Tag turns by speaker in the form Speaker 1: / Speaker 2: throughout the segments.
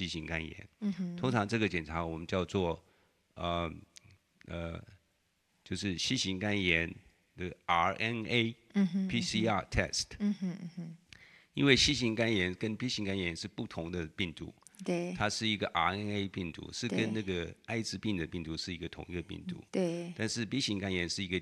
Speaker 1: C 型肝炎。通常这个检查我们叫做就是 C 型肝炎的 RNA PCR test。因为 C 型肝炎跟 B 型肝炎是不同的病毒。
Speaker 2: 对，
Speaker 1: 它是一个 RNA 病毒，是跟那个艾滋病的病毒是一个同一个病毒。
Speaker 2: 对，
Speaker 1: 但是 B 型肝炎是一个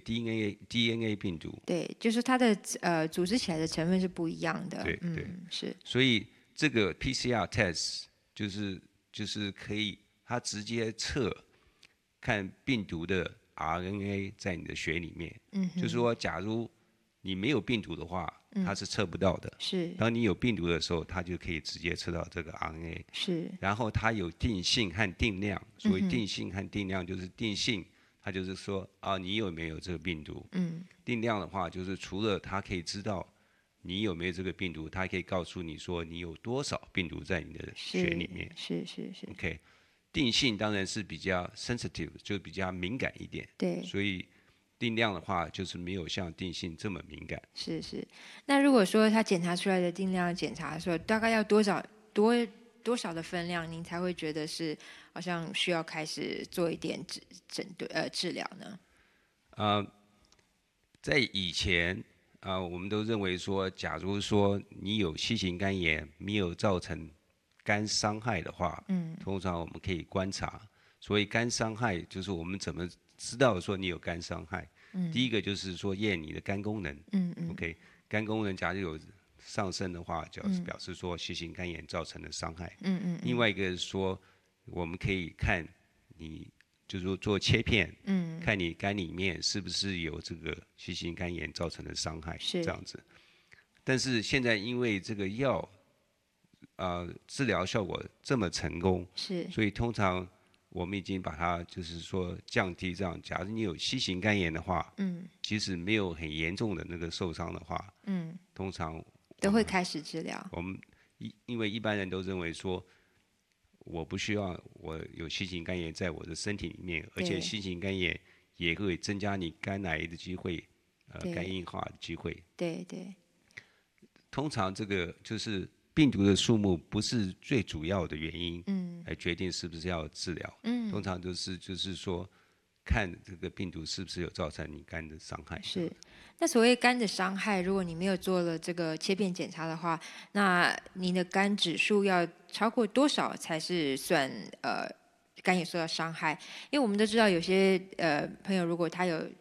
Speaker 1: DNA 病毒。
Speaker 2: 对，就是它的组织起来的成分是不一样的。
Speaker 1: 对对，
Speaker 2: 是。
Speaker 1: 所以这个 PCR test 就是可以，它直接测看病毒的 RNA 在你的血里面。就是说，假如你没有病毒的话，它是测不到的。
Speaker 2: 是。
Speaker 1: 当你有病毒的时候，它就可以直接测到这个 RNA。
Speaker 2: 是。
Speaker 1: 然后它有定性和定量，所谓定性和定量就是定性，它就是说你有没有这个病毒。定量的话，就是除了它可以知道你有没有这个病毒，它还可以告诉你说你有多少病毒在你的血里面。
Speaker 2: 是。
Speaker 1: OK， 定性当然是比较 sensitive， 就比较敏感一点。
Speaker 2: 对。
Speaker 1: 所以定量的话，就是没有像定性这么敏感。
Speaker 2: 是。那如果说他检查出来的定量检查的时候，大概要多少的分量，您才会觉得是好像需要开始做一点治疗呢？
Speaker 1: 在以前我们都认为说，假如说你有 C 型肝炎没有造成肝伤害的话，通常我们可以观察。所谓肝伤害，就是我们怎么知道说你有肝伤害？第一个就是说验你的肝功能。OK， 肝功能假如有上升的话，就表示说 C 型肝炎造成的伤害。另外一个是说，我们可以看你就是说做切片，看你肝里面是不是有这个 C 型肝炎造成的伤害，这样子。但是现在因为这个药治疗效果这么成功，所以通常我们已经把它就是说降低这样。假如你有 C 型肝炎的话，即使没有很严重的那个受伤的话，通常
Speaker 2: 都会开始治疗。
Speaker 1: 我们因为一般人都认为说，我不需要我有 C 型肝炎在我的身体里面，而且 C 型肝炎也会增加你肝癌的机会，肝硬化的机会。
Speaker 2: 对。
Speaker 1: 通常这个就是病毒的数目不是最主要的原因，来决定是不是要治疗。通常就是说，看这个病毒是不是有造成你肝的伤害。
Speaker 2: 是。那所谓肝的伤害，如果你没有做了这个切片检查的话，那你的肝指数要超过多少才是算肝也受到伤害？因为我们都知道有些朋友，如果他有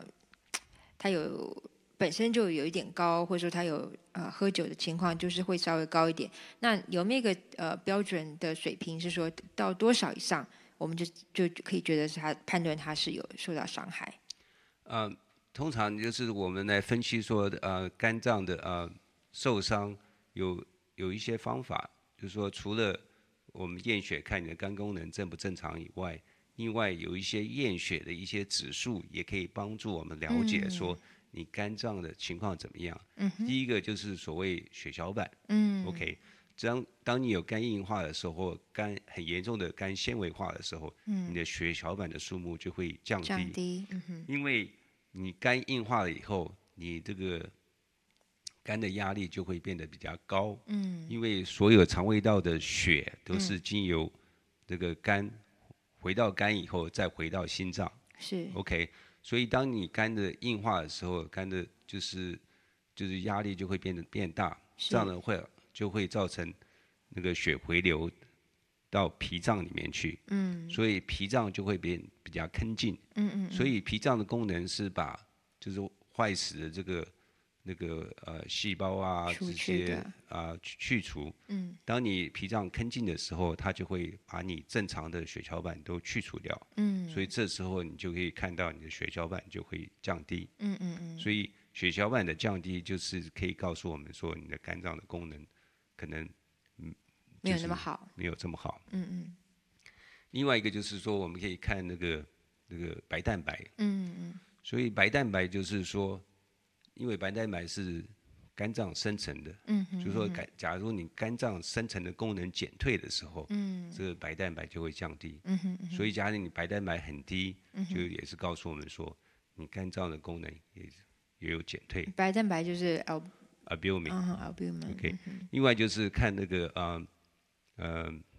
Speaker 2: 本身就有一点高，或者说他有喝酒的情况，就是会稍微高一点。那有没有一个标准的水平，是说到多少以上，我们就可以觉得是他判断他是有受到伤害？
Speaker 1: 通常就是我们来分析说，肝脏的受伤有一些方法，就是说除了我们验血看你的肝功能正不正常以外，另外有一些验血的一些指数也可以帮助我们了解说你肝脏的情况怎么样。第一个就是所谓血小板。OK， 当你有肝硬化的时候，或肝很严重的肝纤维化的时候，你的血小板的数目就会降低。因为你肝硬化了以后，你这个肝的压力就会变得比较高。因为所有肠胃道的血都是经由这个肝回到肝以后，再回到心脏。
Speaker 2: 是。
Speaker 1: OK， 所以当你肝的硬化的时候，肝的就是压力就会变大，这样的就会造成那个血回流到脾脏里面去。所以脾脏就会变比较坑劲。所以脾脏的功能是把就是坏死的这个那个细胞啊这些去除。当你脾脏坑劲的时候，它就会把你正常的血小板都去除掉。所以这时候你就可以看到你的血小板就会降低。所以血小板的降低就是可以告诉我们说你的肝脏的功能可能
Speaker 2: 没有那么好，
Speaker 1: 没有这么好。另外一个就是说，我们可以看那个白蛋白。所以白蛋白就是说，因为白蛋白是肝脏生成的。就是说假如你肝脏生成的功能减退的时候，这个白蛋白就会降低。所以假如你白蛋白很低，就也是告诉我们说，你肝脏的功能也有减退。
Speaker 2: 白蛋白就是
Speaker 1: albumin。
Speaker 2: albumin。
Speaker 1: OK， 另外就是看那个